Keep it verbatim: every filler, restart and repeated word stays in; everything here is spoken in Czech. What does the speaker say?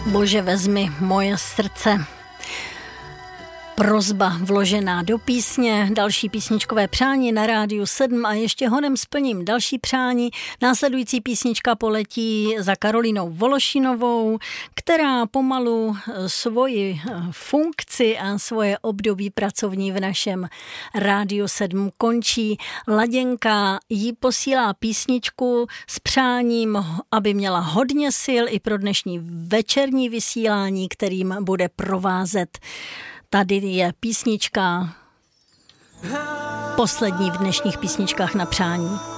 Bože, vezmi moje srdce. Prosba vložená do písně, další písničkové přání na Rádiu sedm a ještě honem splním další přání. Následující písnička poletí za Karolínou Vološinovou, která pomalu svoji funkci a svoje období pracovní v našem Rádiu sedm končí. Laděnka jí posílá písničku s přáním, aby měla hodně sil i pro dnešní večerní vysílání, kterým bude provázet. Tady je písnička poslední v dnešních písničkách na přání.